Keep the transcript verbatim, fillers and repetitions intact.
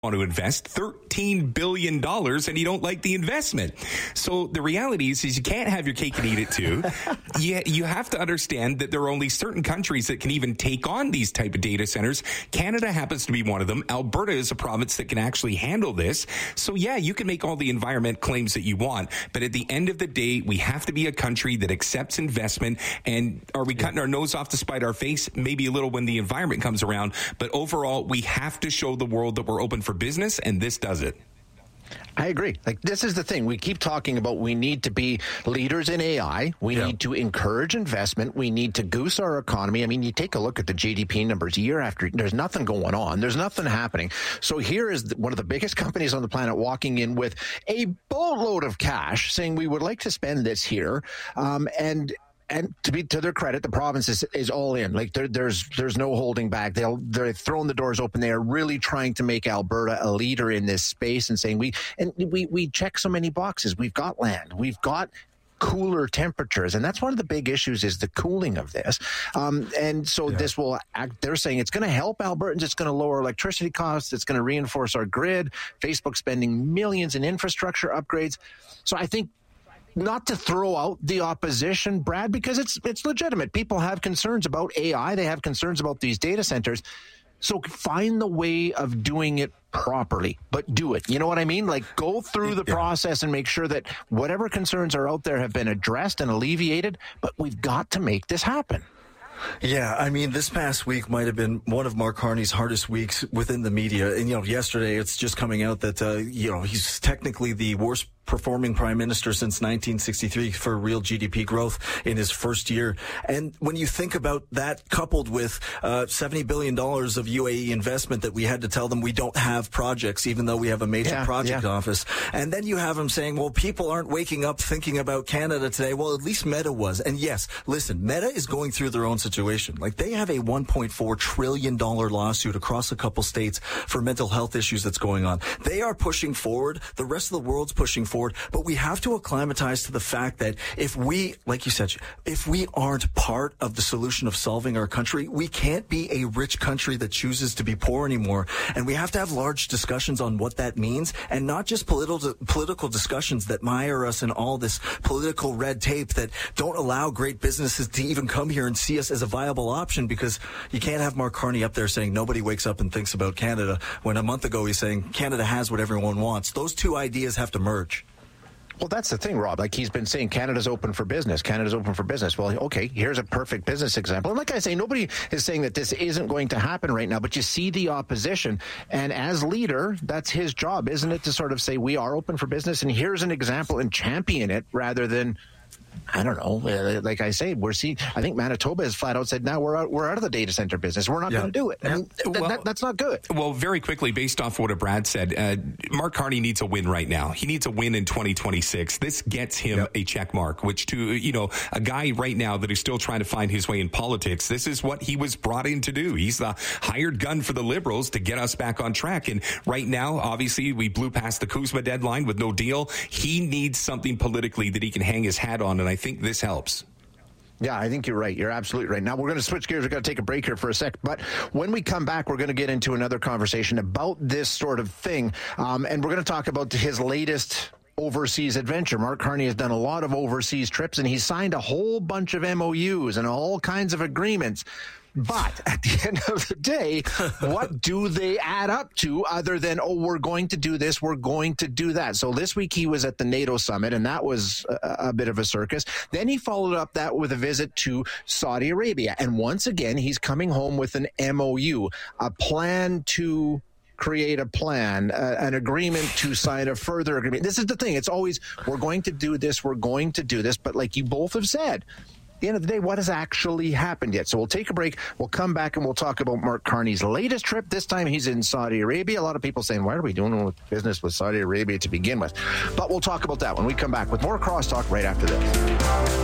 want to invest thirteen billion dollars and you don't like the investment. So the reality is, is you can't have your cake and eat it too. you, you have to understand that there are only certain countries that can even take on these type of data centers. Canada happens to be one of them. Alberta is a province that can actually handle this. So yeah, you can make all the environment claims that you want, but at the end of the day, we have to be a country that accepts investment. And are we cutting our nose off to spite our face? Maybe a little when the environment comes around, but overall, we have to show the world that we're open for business, and this does it. I agree. Like, this is the thing. We keep talking about we need to be leaders in A I. We yeah. need to encourage investment. We need to goose our economy. I mean, you take a look at the G D P numbers year after, there's nothing going on. There's nothing happening. So here is one of the biggest companies on the planet walking in with a boatload of cash saying we would like to spend this here. Um, and And to be to their credit, the province is, is all in. Like there, there's there's no holding back. They'll they're throwing the doors open. They are really trying to make Alberta a leader in this space and saying we and we we check so many boxes. We've got land. We've got cooler temperatures, and that's one of the big issues is the cooling of this. Um, and so yeah. this will act, they're saying it's going to help Albertans. It's going to lower electricity costs. It's going to reinforce our grid. Facebook spending millions in infrastructure upgrades. So I think. Not to throw out the opposition, Brad, because it's it's legitimate. People have concerns about A I. They have concerns about these data centers. So find the way of doing it properly, but do it. You know what I mean? Like, go through the yeah. process and make sure that whatever concerns are out there have been addressed and alleviated, but we've got to make this happen. Yeah, I mean, this past week might have been one of Mark Carney's hardest weeks within the media. And, you know, yesterday it's just coming out that, uh, you know, he's technically the worst performing prime minister since nineteen sixty-three for real G D P growth in his first year. And when you think about that coupled with uh, seventy billion dollars of U A E investment that we had to tell them we don't have projects, even though we have a major yeah, project yeah. office. And then you have him saying, well, people aren't waking up thinking about Canada today. Well, at least Meta was. And yes, listen, Meta is going through their own situation. Like, they have a one point four trillion dollars lawsuit across a couple states for mental health issues that's going on. They are pushing forward. The rest of the world's pushing forward. But we have to acclimatize to the fact that if we, like you said, if we aren't part of the solution of solving our country, we can't be a rich country that chooses to be poor anymore. And we have to have large discussions on what that means, and not just political political discussions that mire us in all this political red tape that don't allow great businesses to even come here and see us as a viable option, because you can't have Mark Carney up there saying nobody wakes up and thinks about Canada when a month ago he's saying Canada has what everyone wants. Those two ideas have to merge. Well, that's the thing, Rob. Like, he's been saying Canada's open for business. Canada's open for business. Well, okay, here's a perfect business example. And like I say, nobody is saying that this isn't going to happen right now, but you see the opposition. And as leader, that's his job, isn't it, to sort of say we are open for business and here's an example and champion it rather than, I don't know. Like I say, we're seeing. I think Manitoba has flat out said, "Now we're out. We're out of the data center business. We're not yeah. going to do it." I mean, th- well, that, that's not good. Well, very quickly, based off what Brad said, uh, Mark Carney needs a win right now. He needs a win in twenty twenty-six. This gets him yep. a check mark. Which, to you know, a guy right now that is still trying to find his way in politics, this is what he was brought in to do. He's the hired gun for the Liberals to get us back on track. And right now, obviously, we blew past the Kuzma deadline with no deal. He needs something politically that he can hang his hat on, and I think this helps. Yeah, I think you're right. You're absolutely right. Now, we're going to switch gears. We're going to take a break here for a sec. But when we come back, we're going to get into another conversation about this sort of thing. Um, and we're going to talk about his latest overseas adventure. Mark Carney has done a lot of overseas trips, and he's signed a whole bunch of M O Us and all kinds of agreements. But at the end of the day, what do they add up to other than, oh, we're going to do this, we're going to do that? So this week he was at the NATO summit, and that was a, a bit of a circus. Then he followed up that with a visit to Saudi Arabia. And once again, he's coming home with an M O U, a plan to create a plan, uh, an agreement to sign a further agreement. This is the thing. It's always, we're going to do this, we're going to do this. But like you both have said, at the end of the day, what has actually happened yet? So we'll take a break. We'll come back and we'll talk about Mark Carney's latest trip. This time he's in Saudi Arabia. A lot of people saying, why are we doing business with Saudi Arabia to begin with? But we'll talk about that when we come back with more Crosstalk right after this.